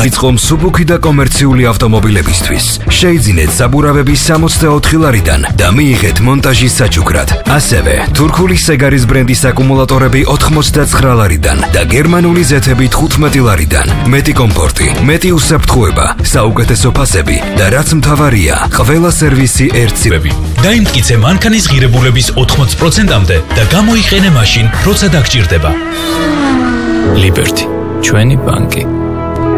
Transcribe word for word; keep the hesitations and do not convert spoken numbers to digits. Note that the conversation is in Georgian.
დაიწყო მსუბუქი და კომერციული ავტომობილებისთვის. შეიძინეთ საბურავები სამოცდაოთხი ლარიდან და მიიღეთ მონტაჟის საჩუქრად. ასევე თურქული სეგარის ბრენდის აკუმულატორები ოთხმოცდაცხრა ლარიდან და გერმანული ზეთები თხუთმეტი ლარიდან. მეტი კომფორტი, მეტი უსაფრთხოება, საუკეთესო ფასები და რაც მთავარია, ყველა სერვისი ერთსიბები. დაიმტკიცე მანქანის ღირებულების ოთხმოცი პროცენტამდე და გამოიყენე მაშინ, როცა დაგჭირდება. Liberty, ჩვენი ბანკი.